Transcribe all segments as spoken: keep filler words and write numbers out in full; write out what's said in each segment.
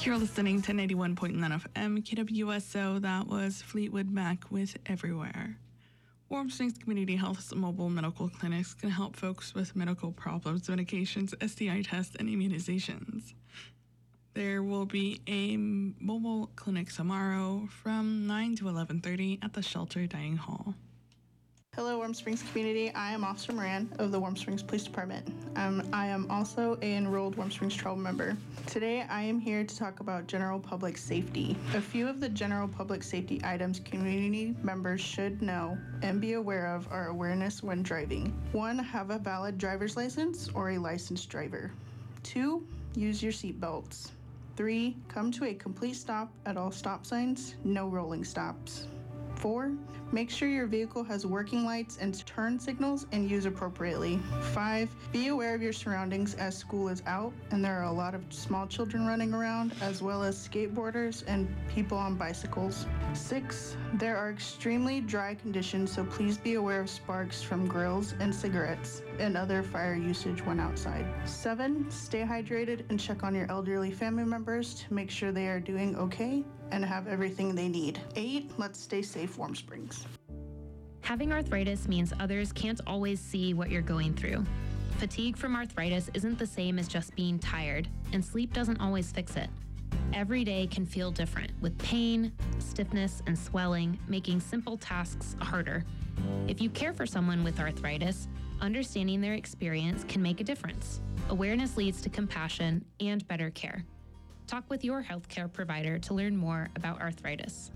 You're listening to ninety-one point nine F M K W S O. That was Fleetwood Mac with Everywhere. Warm Springs Community Health's mobile medical clinics can help folks with medical problems, medications, S T I tests, and immunizations. There will be a mobile clinic tomorrow from nine to eleven thirty at the Shelter Dining Hall. Hello, Warm Springs community. I am Officer Moran of the Warm Springs Police Department. Um, I am also an enrolled Warm Springs Trail member. Today, I am here to talk about general public safety. A few of the general public safety items community members should know and be aware of are awareness when driving. One, have a valid driver's license or a licensed driver. Two, use your seat belts. Three, come to a complete stop at all stop signs, no rolling stops. Four, make sure your vehicle has working lights and turn signals and use appropriately. Five, be aware of your surroundings as school is out and there are a lot of small children running around, as well as skateboarders and people on bicycles. Six, there are extremely dry conditions, so please be aware of sparks from grills and cigarettes and other fire usage when outside. Seven, stay hydrated and check on your elderly family members to make sure they are doing okay and have everything they need. Eight, let's stay safe, Warm Springs. Having arthritis means others can't always see what you're going through. Fatigue from arthritis isn't the same as just being tired, and sleep doesn't always fix it. Every day can feel different, with pain, stiffness, and swelling, making simple tasks harder. If you care for someone with arthritis, understanding their experience can make a difference. Awareness leads to compassion and better care. Talk with your healthcare provider to learn more about arthritis.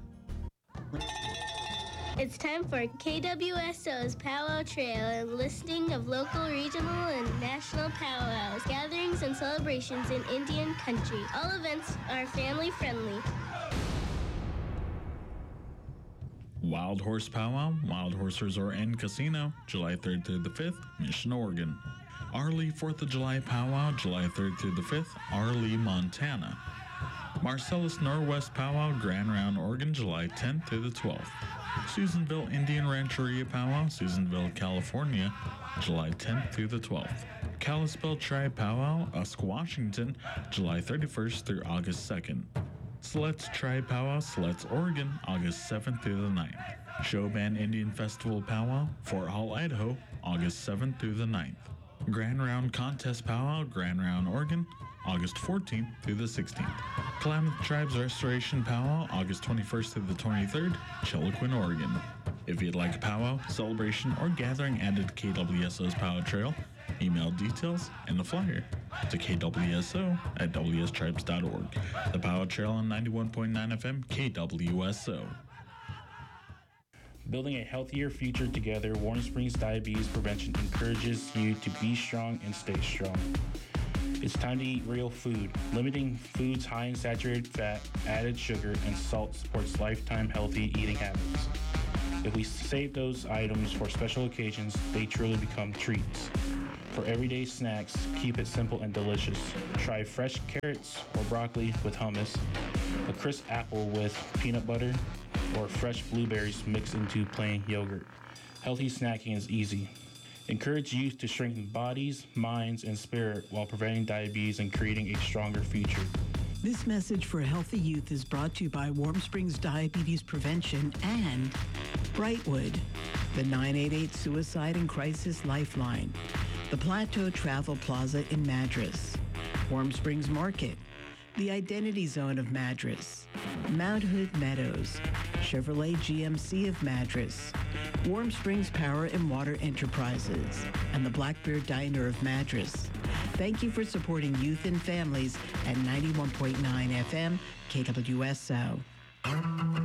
It's time for K W S O's Powwow Trail, a listing of local, regional, and national powwows, gatherings, and celebrations in Indian country. All events are family friendly. Wild Horse Powwow, Wild Horse Resort and Casino, July third through the fifth, Mission, Oregon. Arlee fourth of July Powwow, July third through the fifth, Arlee, Montana. Marcellus Norwest Powwow, Grand Round, Oregon, July tenth through the twelfth. Susanville Indian Rancheria Powwow, Susanville, California, July tenth through the twelfth. Kalispell Tribe Powwow, Usk, Washington, July thirty-first through August second. Siletz Tribe Powwow, Siletz, Oregon, August seventh through the ninth. Showband Indian Festival Powwow, Fort Hall, Idaho, August seventh through the ninth. Grand Round Contest Powwow, Grand Round, Oregon, August fourteenth through the sixteenth. Klamath Tribes Restoration Powwow, August twenty-first through the twenty-third, Chiloquin, Oregon. If you'd like a powwow, celebration, or gathering added to K W S O's Powwow Trail, email details and the flyer to K W S O at W S tribes dot org. The Powwow Trail on ninety-one point nine F M K W S O. Building a healthier future together, Warm Springs Diabetes Prevention encourages you to be strong and stay strong. It's time to eat real food. Limiting foods high in saturated fat, added sugar, and salt supports lifetime healthy eating habits. If we save those items for special occasions, they truly become treats. For everyday snacks, keep it simple and delicious. Try fresh carrots or broccoli with hummus, a crisp apple with peanut butter, or fresh blueberries mixed into plain yogurt. Healthy snacking is easy. Encourage youth to strengthen bodies, minds, and spirit while preventing diabetes and creating a stronger future. This message for healthy youth is brought to you by Warm Springs Diabetes Prevention and Brightwood, the nine eight eight Suicide and Crisis Lifeline, the Plateau Travel Plaza in Madras, Warm Springs Market, the Identity Zone of Madras, Mount Hood Meadows, Chevrolet G M C of Madras, Warm Springs Power and Water Enterprises, and the Blackbeard Diner of Madras. Thank you for supporting youth and families at ninety-one point nine F M K W S O.